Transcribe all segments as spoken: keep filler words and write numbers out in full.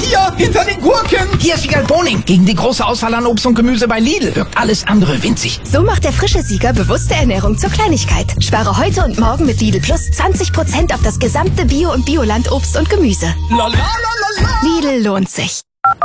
Hier, hinter den Gurken. Hier ist Sieger Boning. Gegen die große Auswahl an Obst und Gemüse bei Lidl wirkt alles andere winzig. So macht der frische Sieger bewusste Ernährung zur Kleinigkeit. Spare heute und morgen mit Lidl Plus zwanzig Prozent auf das gesamte Bio- und Bioland-Obst und Gemüse. Lidl lohnt sich.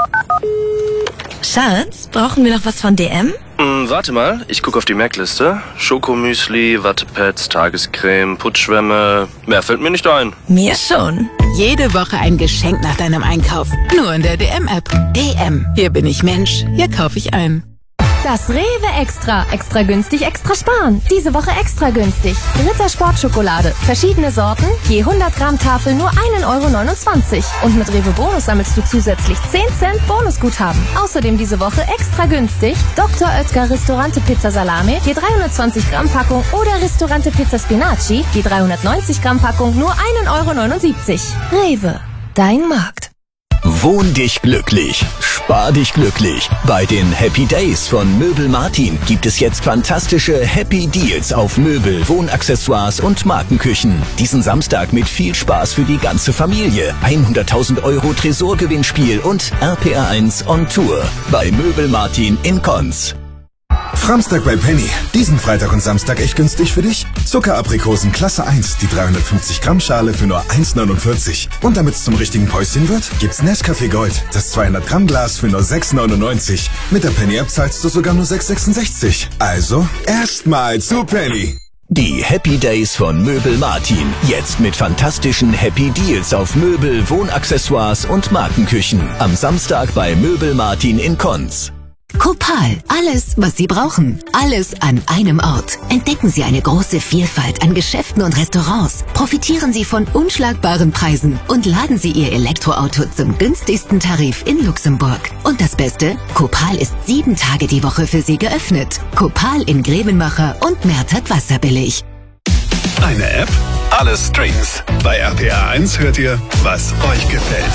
Schatz, brauchen wir noch was von D M? Hm, warte mal, ich gucke auf die Merkliste. Schokomüsli, Wattepads, Tagescreme, Putzschwämme. Mehr fällt mir nicht ein. Mir schon. Jede Woche ein Geschenk nach deinem Einkauf. Nur in der D M-App. D M. Hier bin ich Mensch. Hier kaufe ich ein. Das Rewe Extra. Extra günstig, extra sparen. Diese Woche extra günstig. Ritter Sportschokolade. Verschiedene Sorten. Je hundert Gramm Tafel nur ein Euro neunundzwanzig. Und mit Rewe Bonus sammelst du zusätzlich zehn Cent Bonusguthaben. Außerdem diese Woche extra günstig. Doktor Oetker Ristorante Pizza Salame. Je dreihundertzwanzig Gramm Packung. Oder Ristorante Pizza Spinaci. Je dreihundertneunzig Gramm Packung nur ein Euro neunundsiebzig. Rewe. Dein Markt. Wohn dich glücklich, spar dich glücklich. Bei den Happy Days von Möbel Martin gibt es jetzt fantastische Happy Deals auf Möbel, Wohnaccessoires und Markenküchen. Diesen Samstag mit viel Spaß für die ganze Familie. hunderttausend Euro Tresorgewinnspiel und R P R eins on Tour bei Möbel Martin in Konz. Framstag bei Penny. Diesen Freitag und Samstag echt günstig für dich? Zuckeraprikosen Klasse eins, die dreihundertfünfzig Gramm Schale für nur eins neunundvierzig. Und damit es zum richtigen Päuschen wird, gibt's Nescafé Gold, das zweihundert Gramm Glas für nur sechs neunundneunzig. Mit der Penny App zahlst du sogar nur sechs sechsundsechzig. Also, erstmal zu Penny. Die Happy Days von Möbel Martin. Jetzt mit fantastischen Happy Deals auf Möbel, Wohnaccessoires und Markenküchen. Am Samstag bei Möbel Martin in Konz. Copal. Alles, was Sie brauchen. Alles an einem Ort. Entdecken Sie eine große Vielfalt an Geschäften und Restaurants. Profitieren Sie von unschlagbaren Preisen und laden Sie Ihr Elektroauto zum günstigsten Tarif in Luxemburg. Und das Beste? Copal ist sieben Tage die Woche für Sie geöffnet. Copal in Grevenmacher und Mertert Wasserbillig. Eine App? Alle Streams. Bei R P R eins hört ihr, was euch gefällt.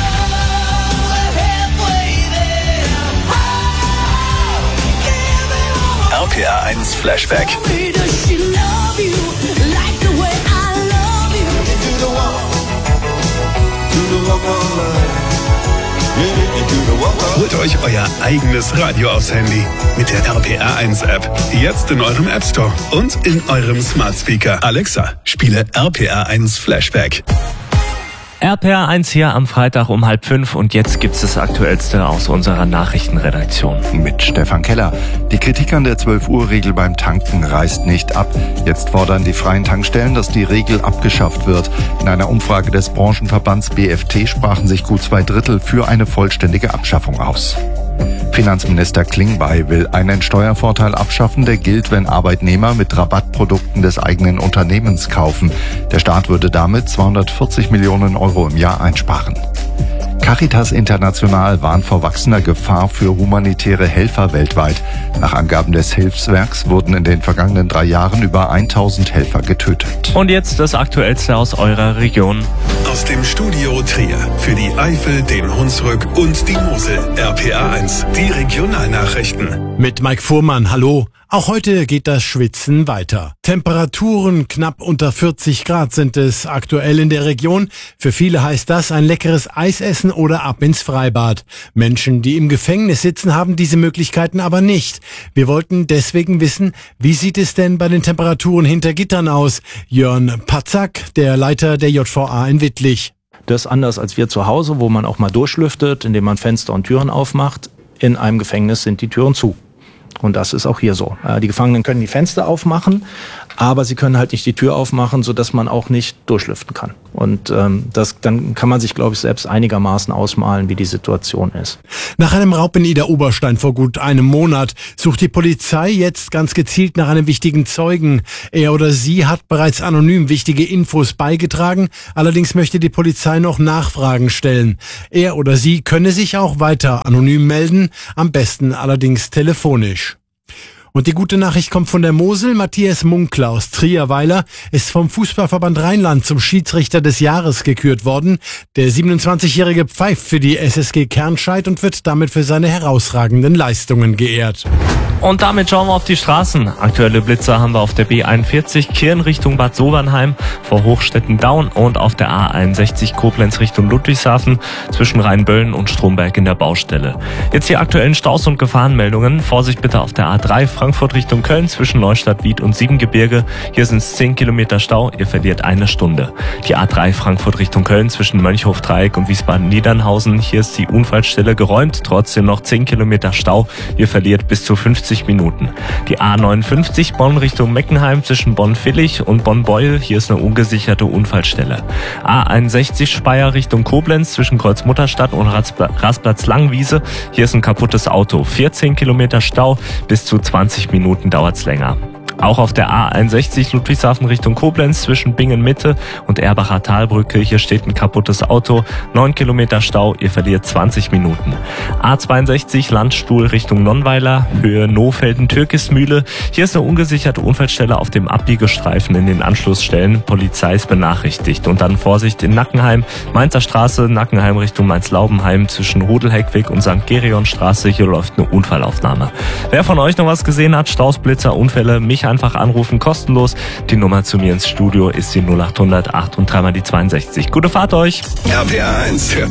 R P R eins Flashback. Holt euch euer eigenes Radio aufs Handy mit der R P R eins App. Jetzt in eurem App Store und in eurem Smart Speaker. Alexa, spiele R P R eins Flashback. R P R eins hier am Freitag um halb fünf und jetzt gibt's das Aktuellste aus unserer Nachrichtenredaktion. Mit Stefan Keller. Die Kritik an der zwölf Uhr Regel beim Tanken reißt nicht ab. Jetzt fordern die freien Tankstellen, dass die Regel abgeschafft wird. In einer Umfrage des Branchenverbands B F T sprachen sich gut zwei Drittel für eine vollständige Abschaffung aus. Finanzminister Klingbeil will einen Steuervorteil abschaffen, der gilt, wenn Arbeitnehmer mit Rabattprodukten des eigenen Unternehmens kaufen. Der Staat würde damit zweihundertvierzig Millionen Euro im Jahr einsparen. Caritas International warnt vor wachsender Gefahr für humanitäre Helfer weltweit. Nach Angaben des Hilfswerks wurden in den vergangenen drei Jahren über tausend Helfer getötet. Und jetzt das Aktuellste aus eurer Region. Aus dem Studio Trier für die Eifel, den Hunsrück und die Mosel. R P R eins, die Regionalnachrichten. Mit Mike Fuhrmann, hallo. Auch heute geht das Schwitzen weiter. Temperaturen knapp unter vierzig Grad sind es aktuell in der Region. Für viele heißt das ein leckeres Eis essen oder ab ins Freibad. Menschen, die im Gefängnis sitzen, haben diese Möglichkeiten aber nicht. Wir wollten deswegen wissen, wie sieht es denn bei den Temperaturen hinter Gittern aus? Jörn Patzak, der Leiter der J V A in Wittlich. Das ist anders als wir zu Hause, wo man auch mal durchlüftet, indem man Fenster und Türen aufmacht. In einem Gefängnis sind die Türen zu. Und das ist auch hier so. Die Gefangenen können die Fenster aufmachen, aber sie können halt nicht die Tür aufmachen, sodass man auch nicht durchlüften kann. Und ähm, das, dann kann man sich, glaube ich, selbst einigermaßen ausmalen, wie die Situation ist. Nach einem Raub in Idar-Oberstein vor gut einem Monat sucht die Polizei jetzt ganz gezielt nach einem wichtigen Zeugen. Er oder sie hat bereits anonym wichtige Infos beigetragen, allerdings möchte die Polizei noch Nachfragen stellen. Er oder sie könne sich auch weiter anonym melden, am besten allerdings telefonisch. Und die gute Nachricht kommt von der Mosel. Matthias Munkler aus Trierweiler ist vom Fußballverband Rheinland zum Schiedsrichter des Jahres gekürt worden. Der siebenundzwanzigjährige pfeift für die S S G Kernscheid und wird damit für seine herausragenden Leistungen geehrt. Und damit schauen wir auf die Straßen. Aktuelle Blitzer haben wir auf der B einundvierzig Kirn Richtung Bad Sobernheim vor Hochstetten-Daun und auf der A einundsechzig Koblenz Richtung Ludwigshafen zwischen Rheinböllen und Stromberg in der Baustelle. Jetzt die aktuellen Staus und Gefahrenmeldungen. Vorsicht bitte auf der A drei Frankfurt Richtung Köln zwischen Neustadt, Wied und Siebengebirge. Hier sind es zehn Kilometer Stau, ihr verliert eine Stunde. Die A drei Frankfurt Richtung Köln zwischen Mönchhof-Dreieck und Wiesbaden-Niedernhausen. Hier ist die Unfallstelle geräumt, trotzdem noch zehn Kilometer Stau. Ihr verliert bis zu fünfzig Minuten. Die A neunundfünfzig Bonn Richtung Meckenheim zwischen Bonn-Villig und Bonn-Beuel. Hier ist eine ungesicherte Unfallstelle. A einundsechzig Speyer Richtung Koblenz zwischen Kreuzmutterstadt und Rastplatz-Langwiese. Hier ist ein kaputtes Auto. vierzehn Kilometer Stau, bis zu zwanzig Minuten dauert's länger. Auch auf der A einundsechzig Ludwigshafen Richtung Koblenz zwischen Bingen-Mitte und Erbacher Talbrücke. Hier steht ein kaputtes Auto. neun Kilometer Stau, ihr verliert zwanzig Minuten. A zweiundsechzig Landstuhl Richtung Nonnweiler, Höhe Nohfelden-Türkismühle. Hier ist eine ungesicherte Unfallstelle auf dem Abbiegestreifen in den Anschlussstellen. Polizei ist benachrichtigt. Und dann Vorsicht in Nackenheim, Mainzer Straße, Nackenheim Richtung Mainz-Laubenheim zwischen Rodelheckweg und Sankt Gereon-Straße. Hier läuft eine Unfallaufnahme. Wer von euch noch was gesehen hat, Staus, Blitzer, Unfälle, mich einfach anrufen, kostenlos. Die Nummer zu mir ins Studio ist die null acht hundert acht und dreimal die zweiundsechzig. Gute Fahrt euch! R P R eins